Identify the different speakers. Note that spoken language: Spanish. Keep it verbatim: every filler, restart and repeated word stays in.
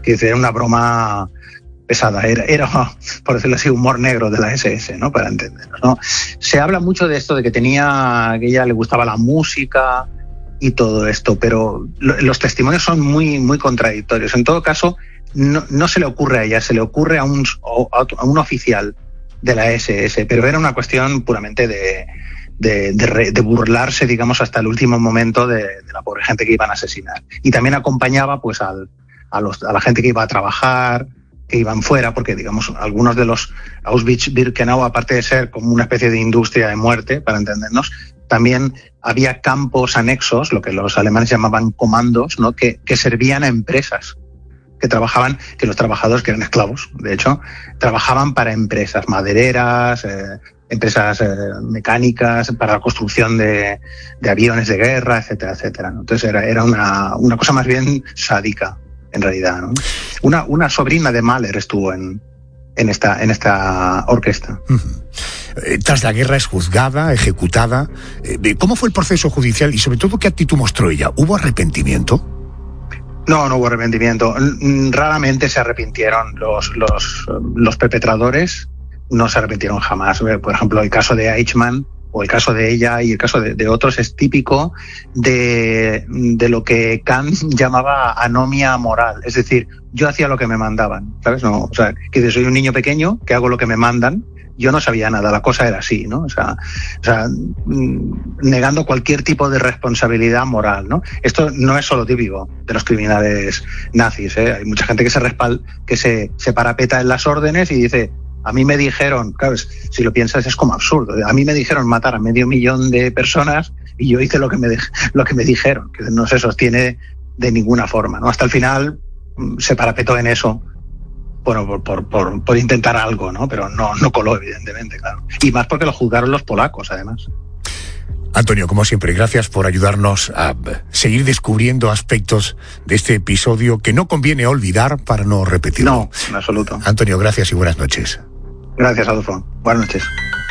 Speaker 1: que era una broma pesada, era, era, por decirlo así, humor negro de la ese ese, ¿no? Para entendernos, ¿no? Se habla mucho de esto, de que tenía, que ella le gustaba la música y todo esto, pero lo, los testimonios son muy, muy contradictorios. En todo caso, no, no se le ocurre a ella, se le ocurre a un, a un oficial de la ese ese, pero era una cuestión puramente de, de, de, re, de burlarse, digamos, hasta el último momento de, de la pobre gente que iban a asesinar. Y también acompañaba pues al, a, los, a la gente que iba a trabajar, que iban fuera, porque digamos algunos de los Auschwitz-Birkenau, aparte de ser como una especie de industria de muerte, para entendernos, también había campos anexos, lo que los alemanes llamaban comandos, ¿no? que, que servían a empresas que trabajaban, que los trabajadores, que eran esclavos, de hecho, trabajaban para empresas madereras, eh, empresas eh, mecánicas, para la construcción de, de aviones de guerra, etcétera, etcétera, ¿no? Entonces era, era una, una cosa más bien sádica, en realidad, ¿no? Una, una sobrina de Mahler estuvo en, en, esta, en esta orquesta.
Speaker 2: Uh-huh. Eh, tras la guerra es juzgada, ejecutada. Eh, ¿Cómo fue el proceso judicial y sobre todo qué actitud mostró ella? ¿Hubo arrepentimiento?
Speaker 1: No, no hubo arrepentimiento. Raramente se arrepintieron los, los, los perpetradores, no se arrepintieron jamás. Por ejemplo, el caso de Eichmann, o el caso de ella y el caso de, de otros, es típico de, de lo que Kant llamaba anomia moral. Es decir, yo hacía lo que me mandaban, ¿sabes? No, o sea, que soy un niño pequeño, que hago lo que me mandan, yo no sabía nada, la cosa era así, ¿no? O sea, o sea, negando cualquier tipo de responsabilidad moral, ¿no? Esto no es solo típico de los criminales nazis, ¿eh? Hay mucha gente que se respalda, que se, se parapeta en las órdenes y dice, a mí me dijeron, claro, si lo piensas es como absurdo, a mí me dijeron matar a medio millón de personas y yo hice lo que me, de, lo que me dijeron, que no se sostiene de ninguna forma, ¿no? Hasta el final se parapetó en eso. Bueno, por, por, por, por intentar algo, ¿no? Pero no, no coló, evidentemente, claro. Y más porque lo juzgaron los polacos, además.
Speaker 2: Antonio, como siempre, gracias por ayudarnos a seguir descubriendo aspectos de este episodio que no conviene olvidar para no repetirlo.
Speaker 1: No, en absoluto.
Speaker 2: Antonio, gracias y buenas noches.
Speaker 1: Gracias, Adolfo. Buenas noches.